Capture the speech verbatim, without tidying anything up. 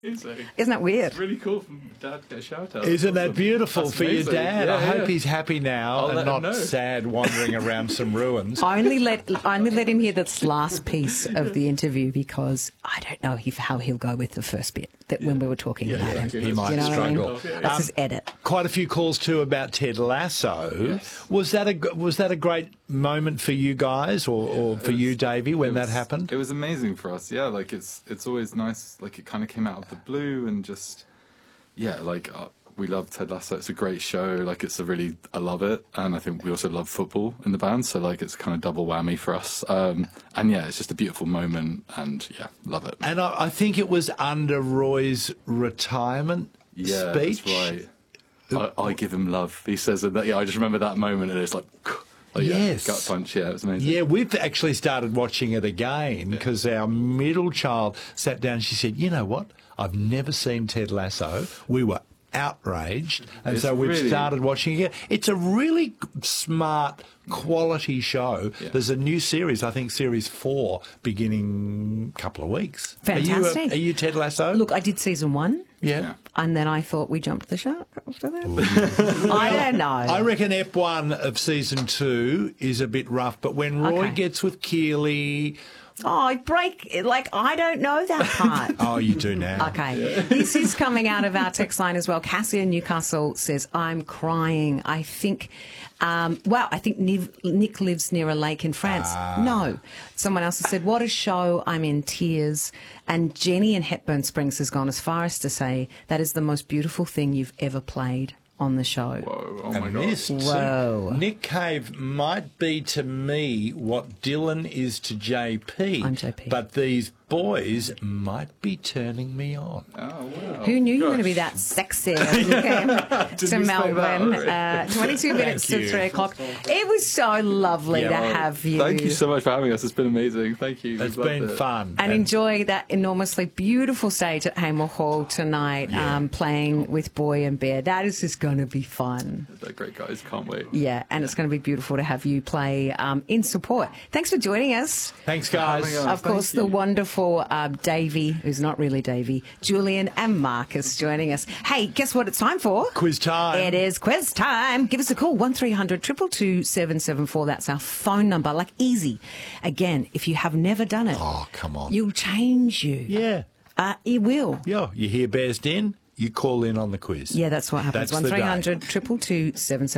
Isn't that weird? It's really cool from Dad to get a shout out. Isn't that beautiful That's for amazing. your dad? Yeah, I yeah. hope he's happy now I'll and let him not know. sad wandering around some ruins. Only let only let him hear this last piece of the interview because I don't know if, how he'll go with the first bit that when we were talking Yeah, about yeah, him. he might you know struggle. What I mean? Um, That's his edit. Quite a few calls too about Ted Lasso. Yes. Was that a was that a great moment for you guys, or, or for It was- you, Davey, when it that was- happened? It was amazing for us. Yeah, like it's it's always nice. Like it kind of came out of the blue and just yeah, like uh, we love Ted Lasso. It's a great show. Like it's a really I love it, and I think we also love football in the band. So like it's kind of double whammy for us. Um, and yeah, it's just a beautiful moment, and yeah, love it. And I, I think it was under Roy's retirement Yeah, speech. that's right. I, I give him love. He says that. Yeah, I just remember that moment, and it's like, oh, yeah, Yes. gut punch. Yeah, it was amazing. Yeah, we've actually started watching it again because our middle child sat down and she said, you know what? I've never seen Ted Lasso. We were outraged. And It's so we've really- started watching it again. It's a really smart, quality show. Yeah. There's a new series, I think series four, beginning a couple of weeks. Are you, Fantastic. a, are you Ted Lasso? Look, I did season one. yeah. And then I thought we jumped the shark after that. I don't know. I reckon Ep one of season two is a bit rough, but when Roy Okay. gets with Keely, Oh, break, like, I don't know that part. oh, you do now. Okay. This is coming out of our text line as well. Cassie in Newcastle says, I'm crying. I think, um, wow, I think Niv- Nick lives near a lake in France. Ah. No. Someone else has said, what a show. I'm in tears. And Jenny in Hepburn Springs has gone as far as to say, that is the most beautiful thing you've ever played on the show. Whoa, oh And my god. this, Whoa. Nick Cave might be to me what Dylan is to J P. I'm J P. But these boys might be turning me on. Oh wow. Who knew you were going to Gosh. be that sexy as you came to expect that, Melbourne? right? Uh, twenty-two minutes Thank to you. three o'clock. It was so lovely Yeah, to well, have you. Thank you so much for having us. It's been amazing. Thank you. It's We've loved been it. fun. And enjoy that enormously beautiful stage at Hamer Hall tonight, Yeah. um, playing with Boy and Bear. That is just going to be fun. They're great guys. Can't wait. Yeah, and it's going to be beautiful to have you play um, in support. Thanks for joining us. Thanks, guys. having us. Of thank course, you. the wonderful uh, Davey, who's not really Davey, Julian and Marcus joining us. Hey, guess what it's time for? Quiz time. It is quiz time. Give us a call, one three hundred two two two seven seven four. That's our phone number. Like, easy. Again, if you have never done it, Oh, come on. you'll change you. Yeah. Uh, it will. Yeah. You hear Bears Den, you call in on the quiz. Yeah, that's what happens. That's the day. one three hundred two two two seven seven four.